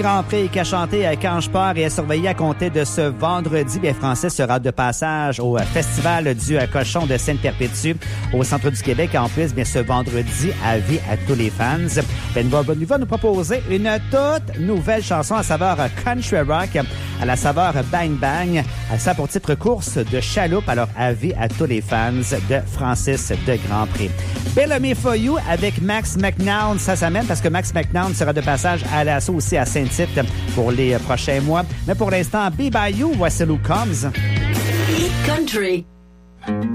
Grand Prix qui a chanté Quand je pars et est surveillé à compter de ce vendredi. Bien, Francis sera de passage au Festival du Cochon de Sainte-Perpétue au centre du Québec. En plus, bien, ce vendredi, avis à tous les fans. Ben, il va nous proposer une toute nouvelle chanson à saveur country rock, à la saveur bang bang, à ça pour titre course de chaloupe. Alors, avis à tous les fans de Francis de Grand Prix. Bellamy for You avec Max McNown, ça s'amène parce que Max McNown sera de passage à l'assaut aussi à Saint-Tite pour les prochains mois. Mais pour l'instant, Be By You, voici Lou Combs. Country.